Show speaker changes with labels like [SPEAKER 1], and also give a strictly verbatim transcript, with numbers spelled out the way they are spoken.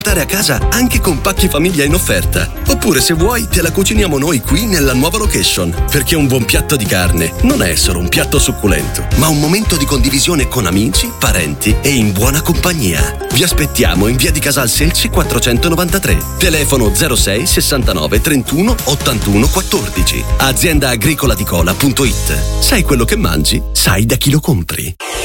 [SPEAKER 1] a casa anche con pacchi famiglia in offerta. Oppure se vuoi te la cuciniamo noi qui nella nuova location, perché un buon piatto di carne non è solo un piatto succulento, ma un momento di condivisione con amici, parenti e in buona compagnia. Vi aspettiamo in via di Casal Selci quattrocentonovantatré, telefono zero sei sessantanove trentuno ottantuno quattordici, azienda agricola di cola punto it. Sai quello che mangi? Sai da chi lo compri.